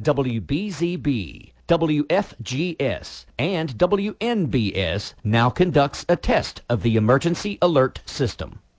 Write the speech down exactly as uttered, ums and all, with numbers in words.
W B Z B, W F G S, and W N B S now conducts a test of the emergency alert system.